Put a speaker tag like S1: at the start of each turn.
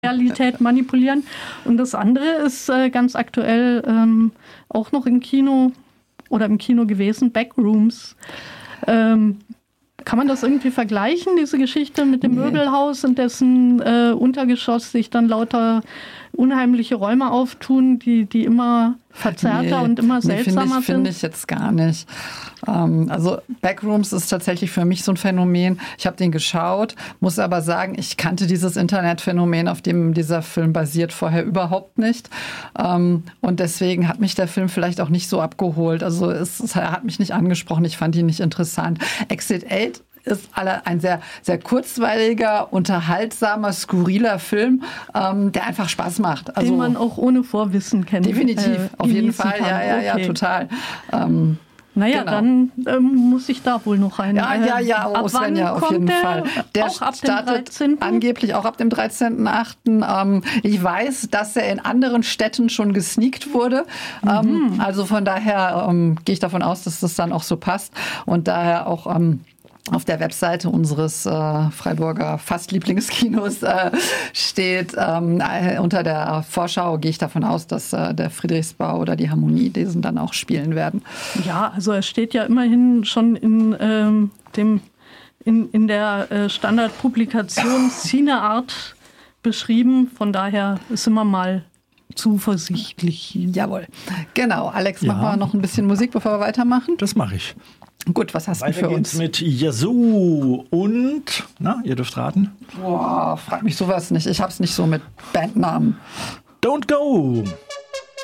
S1: Realität manipulieren. Und das andere ist ganz aktuell auch noch im Kino oder im Kino gewesen, Backrooms. Kann man das irgendwie vergleichen, diese Geschichte mit dem Möbelhaus, in dessen Untergeschoss sich dann lauter unheimliche Räume auftun, die immer verzerrter und immer seltsamer sind?
S2: Finde ich jetzt gar nicht. Also Backrooms ist tatsächlich für mich so ein Phänomen. Ich habe den geschaut, muss aber sagen, ich kannte dieses Internetphänomen, auf dem dieser Film basiert, vorher überhaupt nicht. Und deswegen hat mich der Film vielleicht auch nicht so abgeholt. Also es hat mich nicht angesprochen, ich fand ihn nicht interessant. Exit 8 ist ein sehr, sehr kurzweiliger, unterhaltsamer, skurriler Film, der einfach Spaß macht. Also,
S1: den man auch ohne Vorwissen kennt.
S2: Definitiv, auf jeden Fall.
S1: Kann.
S2: Ja, total.
S1: Naja,
S2: genau.
S1: Dann muss ich da wohl noch rein.
S2: Ja, Svenja, auf jeden Fall. Der
S1: auch ab
S2: startet
S1: dem 13.
S2: angeblich auch ab dem 13.8. Ich weiß, dass er in anderen Städten schon gesneakt wurde. Also von daher gehe ich davon aus, dass das dann auch so passt. Und daher auch auf der Webseite unseres Freiburger Fast-Lieblingskinos steht, unter der Vorschau gehe ich davon aus, dass der Friedrichsbau oder die Harmonie diesen dann auch spielen werden.
S1: Ja, also es steht ja immerhin schon in der Standardpublikation Cineart beschrieben. Von daher sind wir mal zuversichtlich.
S2: Jawohl. Genau. Alex, machen wir noch ein bisschen Musik, bevor wir weitermachen?
S3: Das mache ich.
S2: Gut, was hast du für uns?
S3: Mit Yazoo und, ihr dürft raten.
S2: Boah, frag mich sowas nicht. Ich hab's nicht so mit Bandnamen.
S3: Don't Go.